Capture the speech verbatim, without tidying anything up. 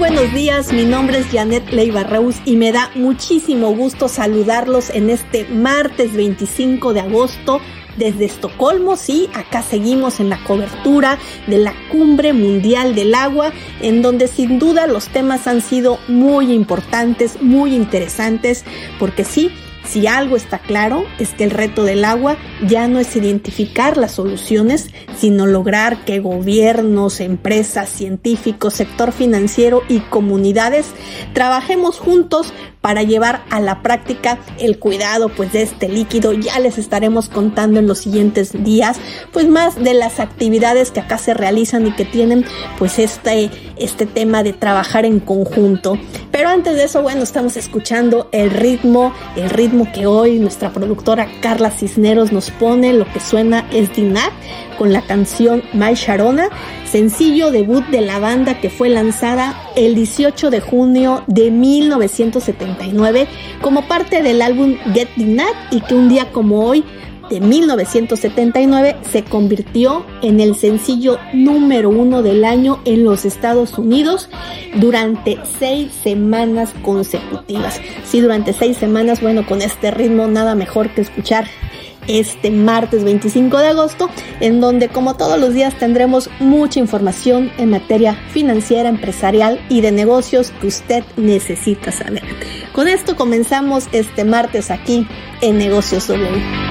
buenos días, mi nombre es Janet Leiva Reus y me da muchísimo gusto saludarlos en este martes veinticinco de agosto desde Estocolmo. Sí, acá seguimos en la cobertura de la Cumbre Mundial del Agua, en donde sin duda los temas han sido muy importantes, muy interesantes, porque sí, si algo está claro es que el reto del agua ya no es identificar las soluciones, sino lograr que gobiernos, empresas, científicos, sector financiero y comunidades trabajemos juntos para llevar a la práctica el cuidado pues de este líquido. Ya les estaremos contando en los siguientes días pues más de las actividades que acá se realizan y que tienen pues este, este tema de trabajar en conjunto. Pero antes de eso, bueno, estamos escuchando el ritmo, el ritmo que hoy nuestra productora Carla Cisneros nos pone. Lo que suena es Dinah con la canción My Sharona, sencillo debut de la banda que fue lanzada el dieciocho de junio de mil novecientos setenta y nueve como parte del álbum Get Dinah, y que un día como hoy de mil novecientos setenta y nueve se convirtió en el sencillo número uno del año en los Estados Unidos durante seis semanas consecutivas. Sí, durante seis semanas, bueno, con este ritmo nada mejor que escuchar este martes veinticinco de agosto, en donde como todos los días tendremos mucha información en materia financiera, empresarial y de negocios que usted necesita saber. Con esto comenzamos este martes aquí en Negocios W.